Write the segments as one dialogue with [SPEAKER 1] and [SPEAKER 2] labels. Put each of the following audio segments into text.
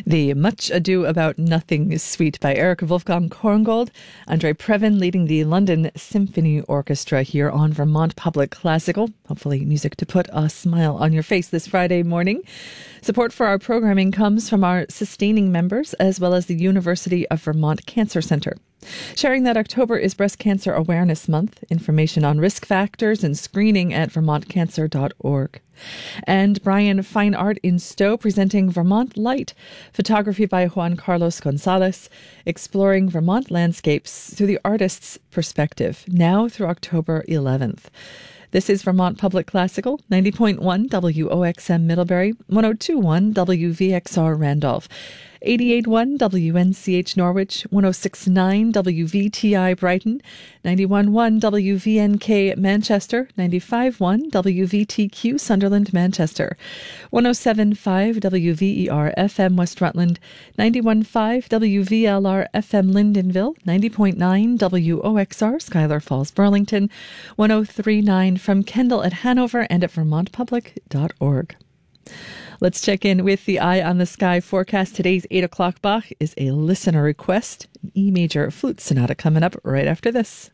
[SPEAKER 1] The Much Ado About Nothing Suite by Eric Wolfgang Korngold. Andre Previn leading the London Symphony Orchestra here on Vermont Public Classical. Hopefully music to put a smile on your face this Friday morning. Support for our programming comes from our sustaining members as well as the University of Vermont Cancer Centre. Sharing that October is Breast Cancer Awareness Month. Information on risk factors and screening at vermontcancer.org. And Brian Fine Art in Stowe presenting Vermont Light, photography by Juan Carlos Gonzalez, exploring Vermont landscapes through the artist's perspective, now through October 11th. This is Vermont Public Classical, 90.1 WOXM Middlebury, 102.1 WVXR Randolph, 88.1 WNCH Norwich, 106.9 WVTI Brighton, 91.1 WVNK Manchester, 95.1 WVTQ Sunderland Manchester, 107.5 WVER FM West Rutland, 91.5 WVLR FM Lyndonville, 90.9 WOXR Schuyler Falls Burlington, 103.9 from Kendall at Hanover and at vermontpublic.org. Let's check in with the Eye on the Sky forecast. Today's 8 o'clock Bach is a listener request, an E major flute sonata coming up right after this.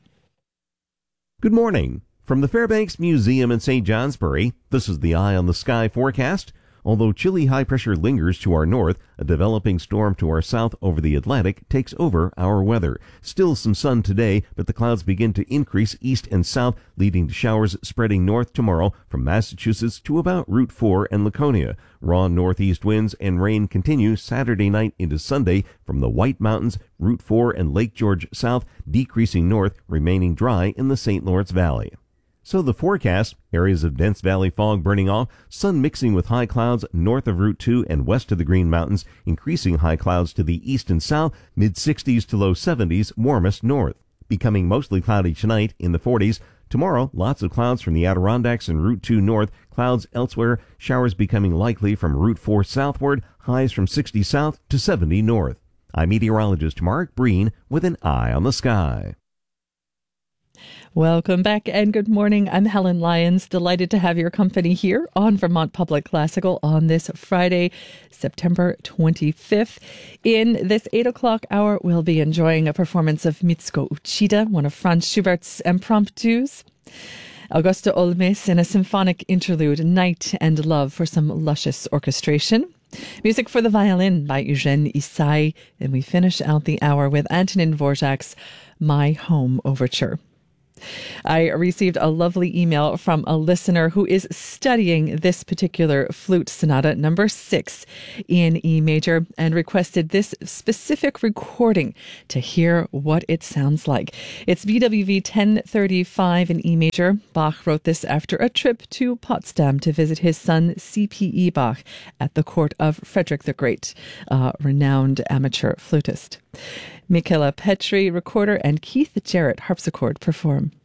[SPEAKER 2] Good morning. From the Fairbanks Museum in St. Johnsbury, this is the Eye on the Sky forecast. Although chilly high pressure lingers to our north, a developing storm to our south over the Atlantic takes over our weather. Still some sun today, but the clouds begin to increase east and south, leading to showers spreading north tomorrow from Massachusetts to about Route 4 and Laconia. Raw northeast winds and rain continue Saturday night into Sunday from the White Mountains, Route 4 and Lake George south, decreasing north, remaining dry in the St. Lawrence Valley. So the forecast, areas of dense valley fog burning off, sun mixing with high clouds north of Route 2 and west of the Green Mountains, increasing high clouds to the east and south, mid-60s to low 70s, warmest north. Becoming mostly cloudy tonight in the 40s. Tomorrow, lots of clouds from the Adirondacks and Route 2 north, clouds elsewhere, showers becoming likely from Route 4 southward, highs from 60 south to 70 north. I'm meteorologist Mark Breen with an Eye on the Sky.
[SPEAKER 1] Welcome back and good morning. I'm Helen Lyons, delighted to have your company here on Vermont Public Classical on this Friday, September 25th. In this 8 o'clock hour, we'll be enjoying a performance of Mitsuko Uchida, one of Franz Schubert's impromptus. Augusta Olmes in a symphonic interlude, Night and Love, for some luscious orchestration. Music for the violin by Eugène Issai. And we finish out the hour with Antonin Dvorak's My Home Overture. I received a lovely email from a listener who is studying this particular flute sonata, number 6 in E major, and requested this specific recording to hear what it sounds like. It's BWV 1035 in E major. Bach wrote this after a trip to Potsdam to visit his son C.P.E. Bach at the court of Frederick the Great, a renowned amateur flutist. Michaela Petri, recorder, and Keith Jarrett, harpsichord, perform.